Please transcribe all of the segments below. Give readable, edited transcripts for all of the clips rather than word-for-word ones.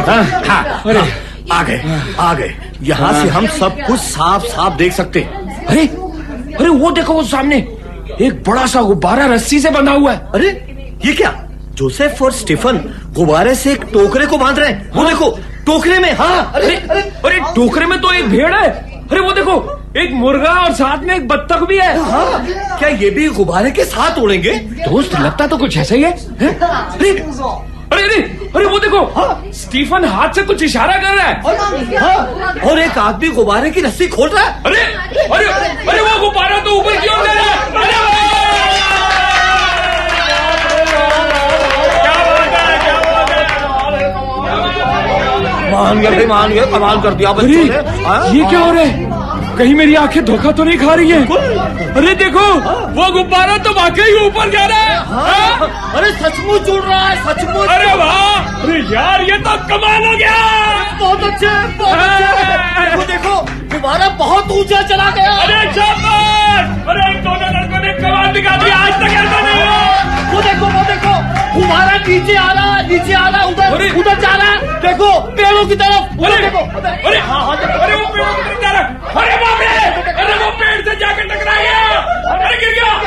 आ गए। यहाँ से हम सब कुछ साफ साफ देख सकते हैं। अरे वो देखो, वो सामने एक बड़ा सा गुब्बारा रस्सी से बंधा हुआ है। अरे ये क्या? जोसेफ और स्टीफन गुब्बारे से एक टोकरे को बांध रहे हैं। वो देखो, टोकरे में। हाँ, अरे टोकरे में तो एक भेड़ है। अरे वो देखो, एक मुर्गा और साथ में एक बत्तख भी है। हाँ, क्या ये भी गुब्बारे के साथ उड़ेंगे? दोस्त, लगता तो कुछ ऐसा ही है। अरे वो देखो, स्टीफन हाथ से कुछ इशारा कर रहा है। और एक आदमी गुब्बारे की रस्सी खोल रहा है। अरे वो गुब्बारा तो ऊपर की ओर जा रहा है। मान गए, कमाल कर दिया बच्चों ने। ये क्या हो रहा है? कहीं मेरी आंखें धोखा तो नहीं खा रही हैं? अरे देखो, वो गुब्बारा तो वाकई ऊपर जा रहा है। अरे सचमुच उड़ रहा है, सचमुच। अरे वाह! अरे यार, ये तो कमाल हो गया। बहुत अच्छे। देखो, गुब्बारा बहुत ऊंचा चला गया। अरे शाबाश! अरे इन दोनों लड़कों ने कमाल दिखा दिया। आज तक ऐसा नहीं हुआ। वो देखो, गुब्बारा नीचे आ रहा है, उधर जा रहा है। देखो, पेड़ों की तरफ। अरे देखो, वो पेड़ों की तरफ जा रहा है। अरे बाप रे! अरे वो पेड़ से जाकर टकरा गया। अरे गिर गया।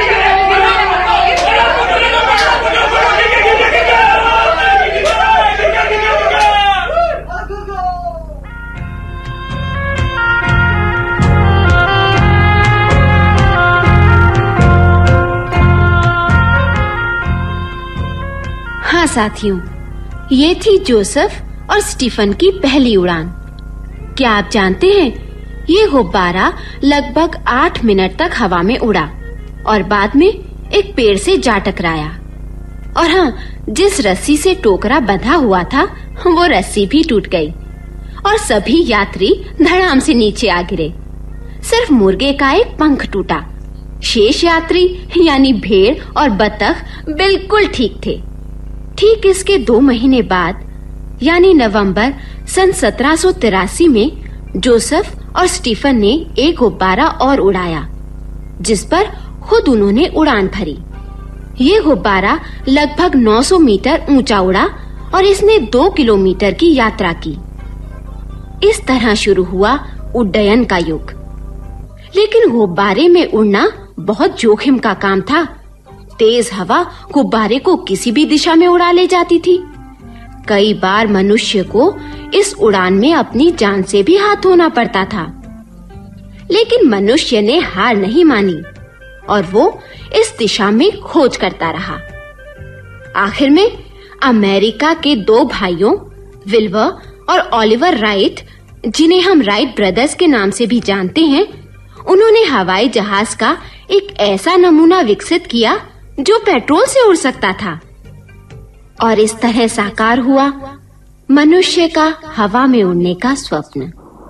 हाँ साथियों, ये थी जोसेफ और स्टीफन की पहली उड़ान। क्या आप जानते हैं, ये गुब्बारा लगभग 8 मिनट तक हवा में उड़ा और बाद में एक पेड़ से जा टकराया। और हाँ, जिस रस्सी से टोकरा बंधा हुआ था, वो रस्सी भी टूट गई और सभी यात्री धड़ाम से नीचे आ गिरे। सिर्फ मुर्गे का एक पंख टूटा। शेष यात्री यानी भेड़ और बत्तख बिल्कुल ठीक थे। ठीक इसके 2 महीने बाद यानी नवंबर सन 1783 में जोसेफ और स्टीफन ने एक गुब्बारा और उड़ाया, जिस पर खुद उन्होंने उड़ान भरी। ये गुब्बारा लगभग 900 मीटर ऊंचा उड़ा और इसने 2 किलोमीटर की यात्रा की। इस तरह शुरू हुआ उड्डयन का युग। लेकिन गुब्बारे में उड़ना बहुत जोखिम का काम था। तेज हवा गुब्बारे को किसी भी दिशा में उड़ा ले जाती थी। कई बार मनुष्य को इस उड़ान में अपनी जान से भी हाथ धोना पड़ता था। लेकिन मनुष्य ने हार नहीं मानी और वो इस दिशा में खोज करता रहा। आखिर में अमेरिका के 2 भाइयों विल्बर और ओलिवर राइट, जिन्हें हम राइट ब्रदर्स के नाम से भी जानते हैं, उन्होंने हवाई जहाज का एक ऐसा नमूना विकसित किया जो पेट्रोल से उड़ सकता था। और इस तरह साकार हुआ मनुष्य का हवा में उड़ने का स्वप्न।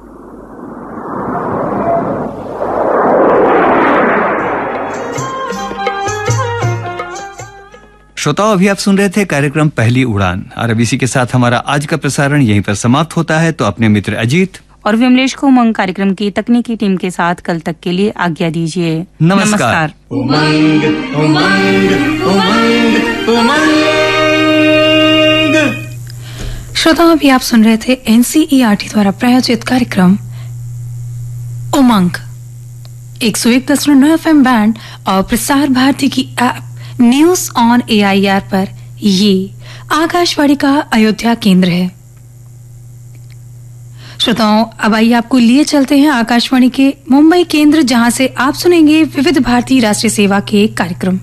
श्रोताओं, अभी आप सुन रहे थे कार्यक्रम पहली उड़ान। और अब इसी के साथ हमारा आज का प्रसारण यहीं पर समाप्त होता है। तो अपने मित्र अजीत और विमलेश को उमंग कार्यक्रम की तकनीकी टीम के साथ कल तक के लिए आज्ञा दीजिए। नमस्कार। उमंग, उमंग, उमंग, उमंग। श्रोताओं, अभी आप सुन रहे थे NCERT द्वारा प्रायोजित कार्यक्रम उमंग 101.9 FM बैंड और प्रसार भारती की ऐप न्यूज ऑन AIR पर। ये आकाशवाणी का अयोध्या केंद्र है। श्रोताओं, अब आइए आपको लिए चलते हैं आकाशवाणी के मुंबई केंद्र, जहां से आप सुनेंगे विविध भारती राष्ट्रीय सेवा के कार्यक्रम।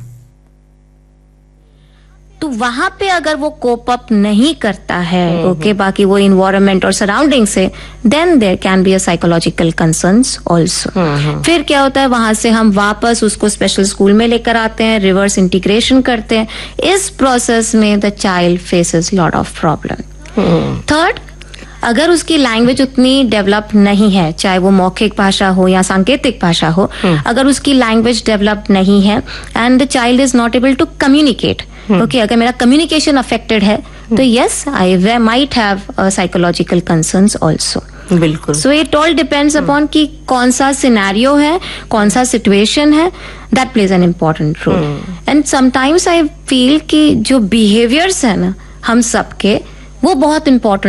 तो वहां पे अगर वो कोप अप नहीं करता है ओके बाकी वो इन्वायरमेंट और सराउंडिंग से, then there can be a psychological concerns also. फिर क्या होता है, वहां से हम वापस उसको स्पेशल स्कूल में लेकर आते हैं, रिवर्स इंटीग्रेशन करते हैं। इस प्रोसेस में the child faces lot of problem. Third, अगर उसकी लैंग्वेज उतनी डेवलप नहीं है, चाहे वो मौखिक भाषा हो या सांकेतिक भाषा हो, अगर उसकी लैंग्वेज डेवलप नहीं है and the child is not able to communicate, okay, अगर मेरा कम्युनिकेशन अफेक्टेड है तो yes, I might have psychological concerns also. बिल्कुल। So it all depends upon कि कौन सा सिनेरियो है, कौन सा सिचुएशन है, that plays an important role. And sometimes I feel कि जो बिहेवियर्स है ना हम सबके, वो बहुत इंपॉर्टेंट